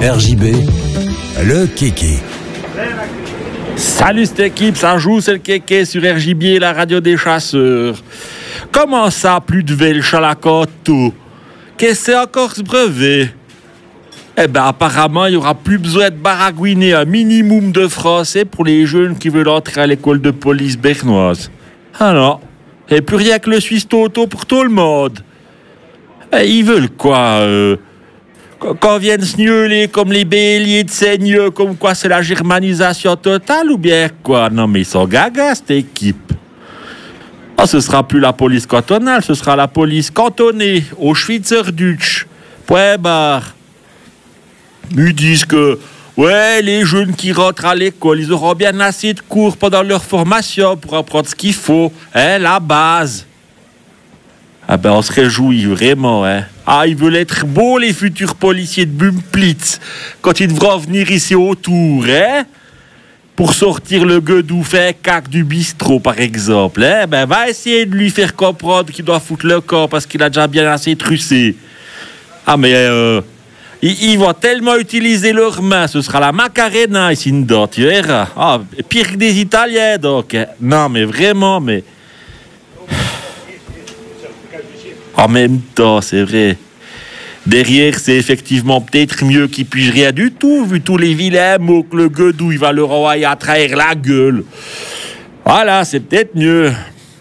RJB, le kéké. Salut cette équipe, ça joue, c'est le kéké sur RJB, la radio des chasseurs. Comment ça, plus de velch à la côte? Qu'est-ce que c'est encore ce brevet? Eh ben apparemment, il n'y aura plus besoin de baragouiner un minimum de français pour les jeunes qui veulent entrer à l'école de police bernoise. Ah non, et plus rien que le Suisse Toto pour tout le monde. Eh, ils veulent quoi Quand viennent snioler comme les béliers de seigneur, comme quoi c'est la germanisation totale ou bien quoi? Non mais ils sont gaga cette équipe. Ah, ce sera plus la police cantonale, ce sera la police cantonnée au Schweizerdeutsch. Point barre. Ils disent que ouais, les jeunes qui rentrent à l'école, ils auront bien assez de cours pendant leur formation pour apprendre ce qu'il faut, hein, la base. Ah ben on se réjouit vraiment, hein. Ah, ils veulent être beaux les futurs policiers de Bumplitz quand ils devront venir ici autour, hein, pour sortir le gueudou fait cac du bistrot par exemple, hein. Ben va essayer de lui faire comprendre qu'il doit foutre le camp parce qu'il a déjà bien assez trucé. Ah mais ils vont tellement utiliser leurs mains, ce sera la Macarena ici dedans, tu verras. Ah, pire que des Italiens donc, hein. Non mais vraiment, mais en même temps, c'est vrai. Derrière, c'est effectivement peut-être mieux qu'ils puissent rien du tout, vu tous les vilains mots que le gueudou, il va leur envoyer à trahir la gueule. Voilà, c'est peut-être mieux.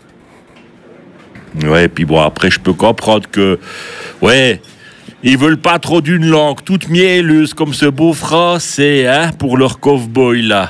Ouais, puis bon, après, je peux comprendre que, ouais, ils veulent pas trop d'une langue toute mielleuse comme ce beau français, hein, pour leur cow-boy, là.